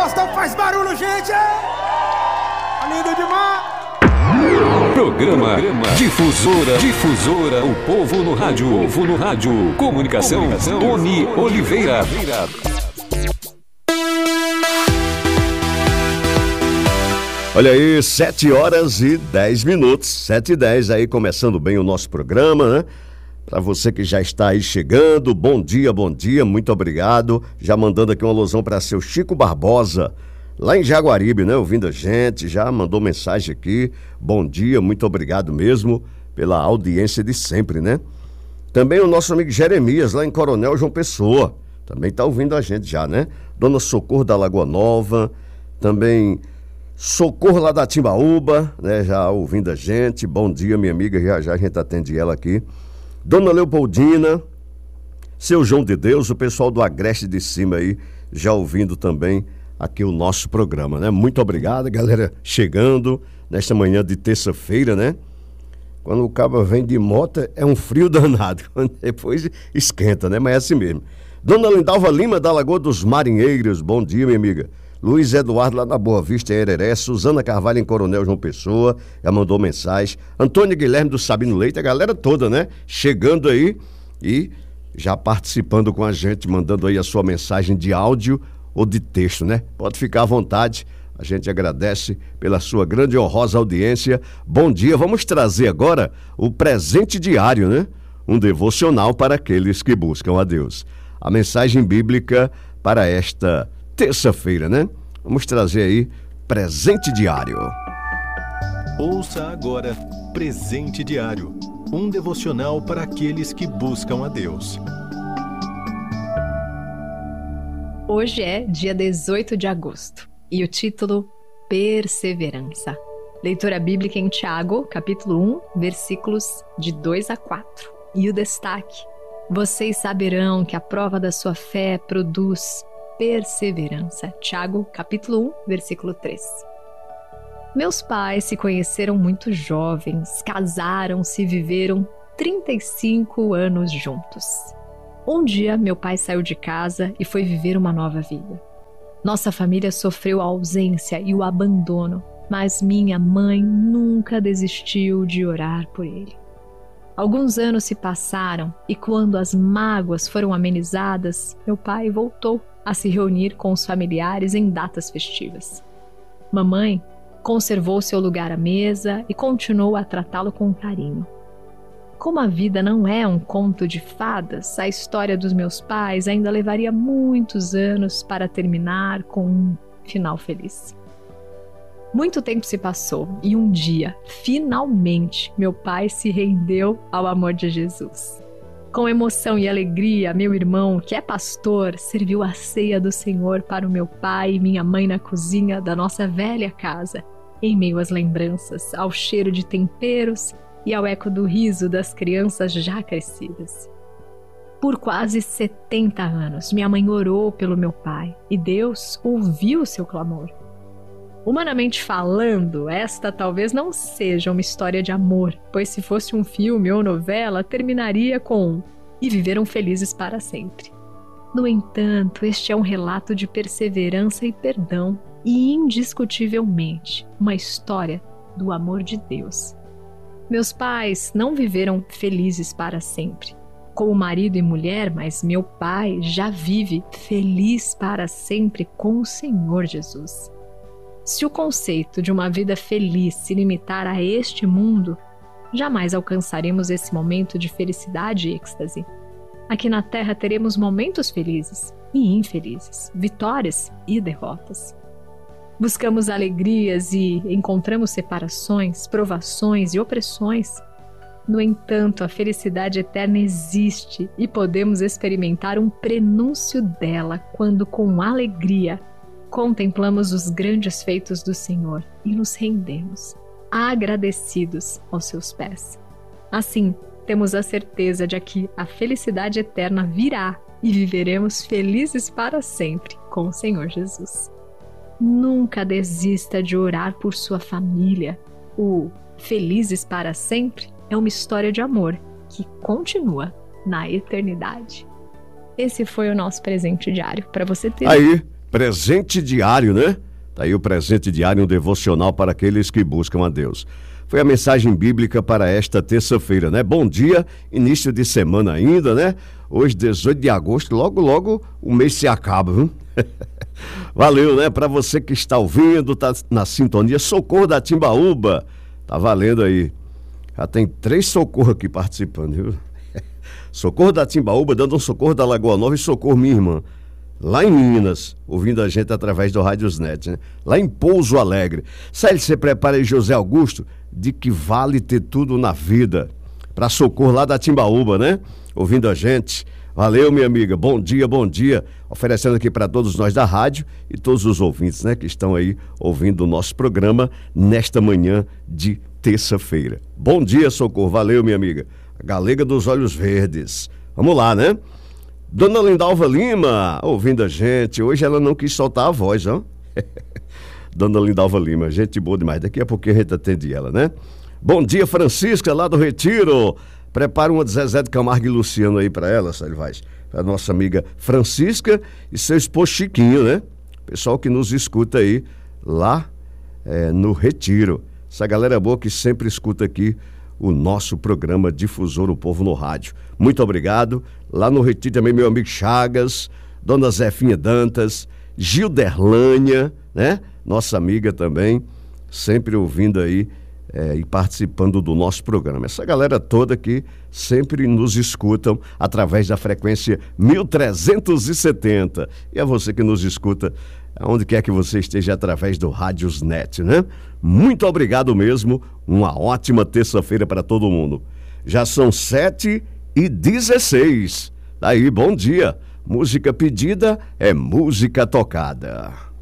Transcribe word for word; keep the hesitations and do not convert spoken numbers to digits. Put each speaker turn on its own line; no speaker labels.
Faustão faz barulho, gente! Tá lindo demais!
Programa, Programa Difusora, Difusora, o povo no rádio, o povo no rádio. Comunicação, Comunicação Tony Oliveira.
Olha aí, sete horas e dez minutos, sete e dez aí, começando bem o nosso programa, né? Para você que já está aí chegando, bom dia, bom dia, muito obrigado. Já mandando aqui uma alusão para seu Chico Barbosa, lá em Jaguaribe, né? Ouvindo a gente, já mandou mensagem aqui. Bom dia, muito obrigado mesmo pela audiência de sempre, né? Também o nosso amigo Jeremias, lá em Coronel João Pessoa, também está ouvindo a gente já, né? Dona Socorro da Lagoa Nova, também Socorro lá da Timbaúba, né? Já ouvindo a gente. Bom dia, minha amiga, já já a gente atende ela aqui. Dona Leopoldina, seu João de Deus, o pessoal do Agreste de Cima aí, já ouvindo também aqui o nosso programa, né? Muito obrigado, galera, chegando nesta manhã de terça-feira, né? Quando o cabo vem de moto, é um frio danado, depois esquenta, né? Mas é assim mesmo. Dona Lindalva Lima, da Lagoa dos Marinheiros, bom dia, minha amiga. Luiz Eduardo, lá na Boa Vista, em Hereré. Suzana Carvalho, em Coronel João Pessoa, já mandou mensagem. Antônio Guilherme, do Sabino Leite, a galera toda, né? Chegando aí e já participando com a gente, mandando aí a sua mensagem de áudio ou de texto, né? Pode ficar à vontade, a gente agradece pela sua grande e honrosa audiência. Bom dia, vamos trazer agora o presente diário, né? Um devocional para aqueles que buscam a Deus. A mensagem bíblica para esta terça-feira, né? Vamos trazer aí presente diário.
Ouça agora Presente Diário, um devocional para aqueles que buscam a Deus.
Hoje é dia dezoito de agosto e o título Perseverança. Leitura bíblica em Tiago, capítulo um, versículos de dois a quatro. E o destaque: vocês saberão que a prova da sua fé produz perseverança. Tiago, capítulo um, versículo três. Meus pais se conheceram muito jovens, casaram-se e viveram trinta e cinco anos juntos. Um dia, meu pai saiu de casa e foi viver uma nova vida. Nossa família sofreu a ausência e o abandono, mas minha mãe nunca desistiu de orar por ele. Alguns anos se passaram e quando as mágoas foram amenizadas, meu pai voltou a se reunir com os familiares em datas festivas. Mamãe conservou seu lugar à mesa e continuou a tratá-lo com carinho. Como a vida não é um conto de fadas, a história dos meus pais ainda levaria muitos anos para terminar com um final feliz. Muito tempo se passou e um dia, finalmente, meu pai se rendeu ao amor de Jesus. Com emoção e alegria, meu irmão, que é pastor, serviu a ceia do Senhor para o meu pai e minha mãe na cozinha da nossa velha casa, em meio às lembranças, ao cheiro de temperos e ao eco do riso das crianças já crescidas. Por quase setenta anos, minha mãe orou pelo meu pai e Deus ouviu seu clamor. Humanamente falando, esta talvez não seja uma história de amor, pois se fosse um filme ou novela, terminaria com "e viveram felizes para sempre". No entanto, este é um relato de perseverança e perdão e, indiscutivelmente, uma história do amor de Deus. Meus pais não viveram felizes para sempre, como marido e mulher, mas meu pai já vive feliz para sempre com o Senhor Jesus. Se o conceito de uma vida feliz se limitar a este mundo, jamais alcançaremos esse momento de felicidade e êxtase. Aqui na Terra teremos momentos felizes e infelizes, vitórias e derrotas. Buscamos alegrias e encontramos separações, provações e opressões. No entanto, a felicidade eterna existe e podemos experimentar um prenúncio dela quando, com alegria, contemplamos os grandes feitos do Senhor e nos rendemos, agradecidos aos seus pés. Assim, temos a certeza de que a felicidade eterna virá e viveremos felizes para sempre com o Senhor Jesus. Nunca desista de orar por sua família. O Felizes para Sempre é uma história de amor que continua na eternidade. Esse foi o nosso presente diário para você ter.
Aí, presente diário, né? Tá aí o presente diário, um devocional para aqueles que buscam a Deus. Foi a mensagem bíblica para esta terça-feira, né? Bom dia, início de semana ainda, né? Hoje, dezoito de agosto, logo, logo o mês se acaba, viu? Valeu, né? Para você que está ouvindo, tá na sintonia, Socorro da Timbaúba. Tá valendo aí. Já tem três socorros aqui participando, viu? Socorro da Timbaúba, dando um socorro da Lagoa Nova e socorro minha irmã. Lá em Minas, ouvindo a gente através do Rádiosnet, né? Lá em Pouso Alegre. Sério, você prepara aí, José Augusto, de que vale ter tudo na vida. Para socorro lá da Timbaúba, né? Ouvindo a gente. Valeu, minha amiga. Bom dia, bom dia. Oferecendo aqui para todos nós da rádio e todos os ouvintes, né? Que estão aí ouvindo o nosso programa nesta manhã de terça-feira. Bom dia, socorro. Valeu, minha amiga. A Galega dos Olhos Verdes. Vamos lá, né? Dona Lindalva Lima, ouvindo a gente. Hoje ela não quis soltar a voz, ó. Dona Lindalva Lima, gente boa demais. Daqui a pouquinho a gente atende ela, né? Bom dia, Francisca, lá do Retiro. Prepara uma de Zezé de Camargo e Luciano aí para ela, Sérgio Vaz. Para nossa amiga Francisca e seu esposo Chiquinho, né? Pessoal que nos escuta aí, lá é, no Retiro. Essa galera boa que sempre escuta aqui o nosso programa Difusor O Povo no Rádio. Muito obrigado. Lá no Retiro também meu amigo Chagas, Dona Zefinha Dantas, Gilderlânia, né? Nossa amiga também, sempre ouvindo aí é, e participando do nosso programa. Essa galera toda que sempre nos escutam através da frequência mil trezentos e setenta. E é você que nos escuta aonde quer que você esteja através do Rádiosnet, né? Muito obrigado mesmo, uma ótima terça-feira para todo mundo. Já são sete e dezesseis. Daí, bom dia. Música pedida é música tocada.